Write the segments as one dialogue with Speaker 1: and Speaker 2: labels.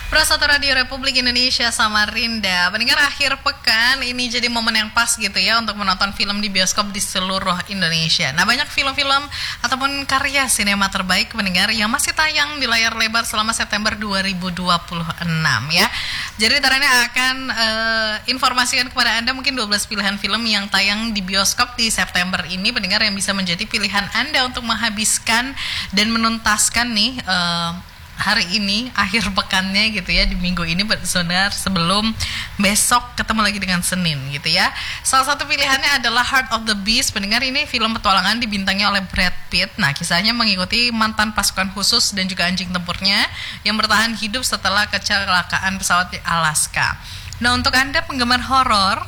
Speaker 1: Prasatu Radio Republik Indonesia Samarinda. Pendengar, akhir pekan ini jadi momen yang pas gitu ya untuk menonton film di bioskop di seluruh Indonesia. Nah, banyak film-film ataupun karya sinema terbaik pendengar yang masih tayang di layar lebar selama September 2026 ya. Jadi Taranya akan informasikan kepada Anda mungkin 12 pilihan film yang tayang di bioskop di September ini pendengar, yang bisa menjadi pilihan Anda untuk menghabiskan dan menuntaskan nih hari ini, akhir pekannya gitu ya, di minggu ini benar sebelum besok ketemu lagi dengan Senin gitu ya. Salah satu pilihannya adalah Heart of the Beast. Pendengar, ini film petualangan dibintangi oleh Brad Pitt. Nah, kisahnya mengikuti mantan pasukan khusus dan juga anjing tempurnya yang bertahan hidup setelah kecelakaan pesawat di Alaska. Nah, untuk Anda penggemar horor,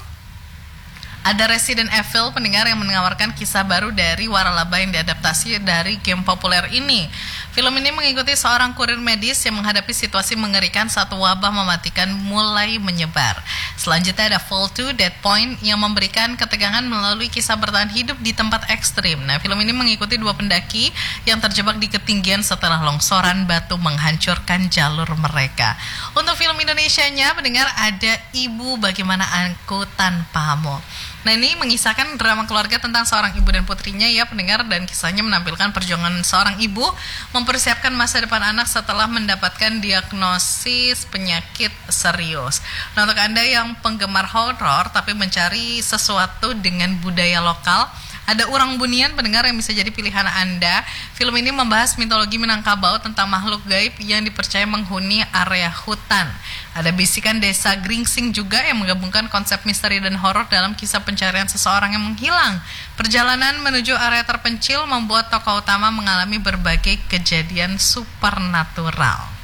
Speaker 1: ada Resident Evil pendengar, yang menawarkan kisah baru dari waralaba yang diadaptasi dari game populer ini. Film ini mengikuti seorang kurir medis yang menghadapi situasi mengerikan saat wabah mematikan mulai menyebar. Selanjutnya ada Fall 2 Dead Point yang memberikan ketegangan melalui kisah bertahan hidup di tempat ekstrim. Nah, film ini mengikuti dua pendaki yang terjebak di ketinggian setelah longsoran batu menghancurkan jalur mereka. Untuk film Indonesianya pendengar, ada Ibu Bagaimana Aku Tanpamu. Nah, ini mengisahkan drama keluarga tentang seorang ibu dan putrinya ya pendengar, dan kisahnya menampilkan perjuangan seorang ibu mempersiapkan masa depan anak setelah mendapatkan diagnosis penyakit serius. Nah, untuk Anda yang penggemar horor tapi mencari sesuatu dengan budaya lokal, ada Urang Bunian pendengar, yang bisa jadi pilihan Anda. Film ini membahas mitologi Minangkabau tentang makhluk gaib yang dipercaya menghuni area hutan. Ada Bisikan Desa Gringsing juga, yang menggabungkan konsep misteri dan horor dalam kisah pencarian seseorang yang menghilang. Perjalanan menuju area terpencil membuat tokoh utama mengalami berbagai kejadian supernatural.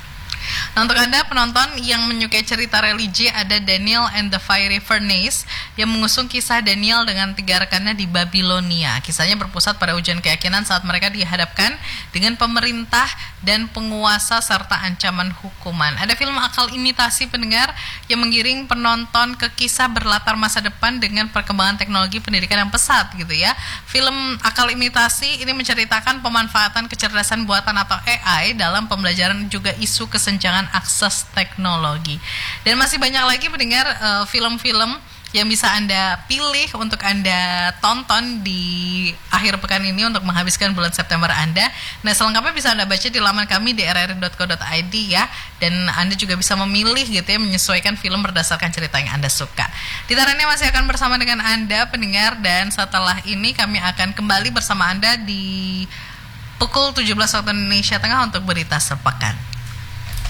Speaker 1: Nah, untuk Anda penonton yang menyukai cerita religi, ada Daniel and the Fiery Furnace, yang mengusung kisah Daniel dengan 3 rekannya di Babilonia. Kisahnya berpusat pada ujian keyakinan saat mereka dihadapkan dengan pemerintah dan penguasa serta ancaman hukuman. Ada film akal imitasi pendengar, yang menggiring penonton ke kisah berlatar masa depan dengan perkembangan teknologi pendidikan yang pesat gitu ya. Film akal imitasi ini menceritakan pemanfaatan kecerdasan buatan atau AI dalam pembelajaran, juga isu kesenjangan akses teknologi. Dan masih banyak lagi pendengar film-film yang bisa Anda pilih untuk Anda tonton di akhir pekan ini untuk menghabiskan bulan September Anda. Nah, selengkapnya bisa Anda baca di laman kami di rri.co.id ya. Dan Anda juga bisa memilih gitu ya, menyesuaikan film berdasarkan cerita yang Anda suka. Ditarannya masih akan bersama dengan Anda pendengar, dan setelah ini kami akan kembali bersama Anda di pukul 17 waktu Indonesia Tengah untuk berita sepekan.